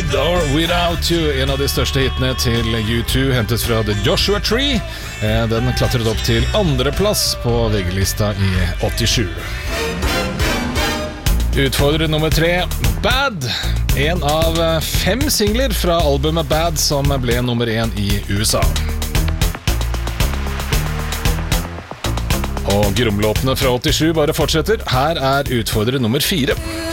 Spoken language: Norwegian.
With or Without You, en av de største hitene til U2, hentet fra The Joshua Tree. Den klatret opp til andreplass på VG-lista i 87. Utfordrer nummer 3, Bad. En av 5 singler fra albumet Bad som ble nummer 1 i USA. Og gromlåtene fra 87 bare fortsetter. Her er utfordrer nummer 4.